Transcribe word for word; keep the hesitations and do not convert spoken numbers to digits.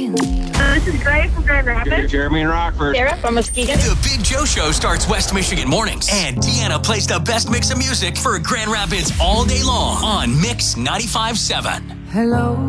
This is Grace from Grand Rapids. Jeremy and Rockford. Sarah from Muskegon. The Big Joe Show starts West Michigan mornings, and Deanna plays the best mix of music for Grand Rapids all day long on Mix ninety-five point seven. Hello.